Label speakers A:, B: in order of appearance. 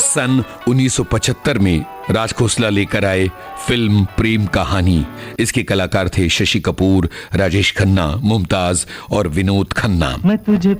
A: सन 1975 में राज खोसला लेकर आए फिल्म प्रेम कहानी। इसके कलाकार थे शशि कपूर, राजेश खन्ना, मुमताज और विनोद खन्ना।
B: मैं तुझे